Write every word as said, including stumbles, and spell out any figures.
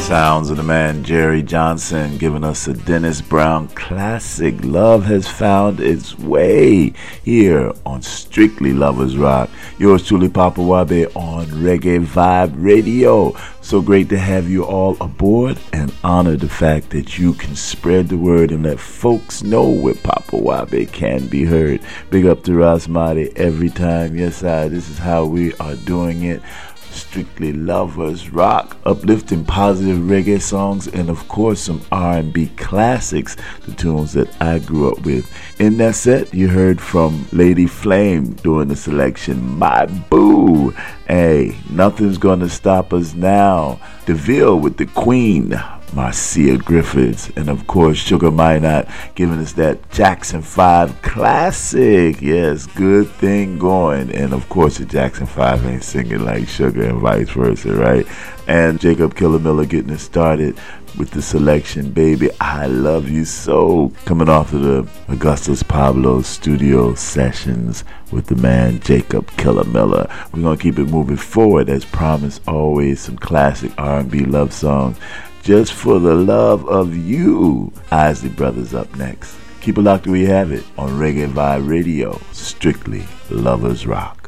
Sounds of the man Jerry Johnson giving us a Dennis Brown classic. Love has found its way here on Strictly Lovers Rock. Yours truly, Papa Wabe, on Reggae Vibe Radio. So great to have you all aboard and honor the fact that you can spread the word and let folks know where Papa Wabe can be heard. Big up to Rasmati every time. Yes, I. This is how we are doing it. Strictly Lovers Rock, uplifting positive reggae songs, and of course some R and B classics, the tunes that I grew up with. In that set, you heard from Lady Flame doing the selection, My Boo. Hey, Nothing's Gonna Stop Us Now. DeVille with the Queen, Marcia Griffiths, and of course Sugar Minot giving us that Jackson five classic. Yes, Good Thing Going. And of course the Jackson five ain't singing like Sugar and vice versa, right? And Jacob Killamiller getting us started with the selection, Baby I Love You So, coming off of the Augustus Pablo studio sessions with the man Jacob Killamiller. We're going to keep it moving forward as promised, always some classic R and B love songs. Just for the Love of You, Isley Brothers up next. Keep it locked where you have it on Reggae Vibe Radio, Strictly Lovers Rock.